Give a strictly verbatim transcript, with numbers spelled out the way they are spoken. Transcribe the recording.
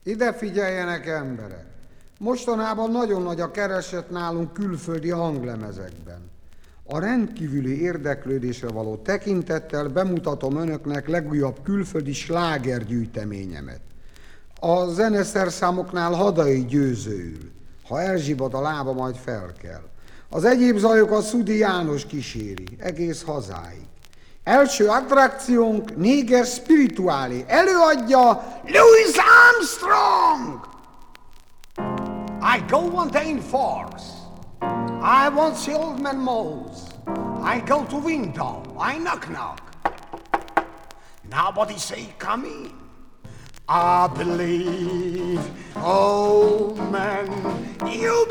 Ide figyeljenek, emberek! Mostanában nagyon nagy a kereset nálunk külföldi hanglemezekben. A rendkívüli érdeklődésre való tekintettel bemutatom önöknek legújabb külföldi slágergyűjteményemet. A zeneszerszámoknál Hadai győzőül, ha elzsibad a lába, majd felkel. Az egyéb zajokat Szudi János kíséri, egész hazáig. Első attrakciónk Néger Spirituálé, előadja Louis Armstrong! I go one day in force. I want see old man Mose. I go to window. I knock knock. Nobody say come in. I believe, old man, you